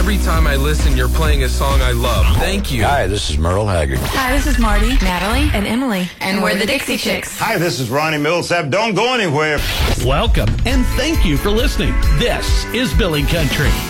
Every time I listen, you're playing a song I love. Thank you. Hi, this is Merle Haggard. Hi, this is Marty, Natalie, and Emily. And we're the Dixie Chicks. Hi, this is Ronnie Millsap. Don't go anywhere. Welcome, and thank you for listening. This is Billy Country.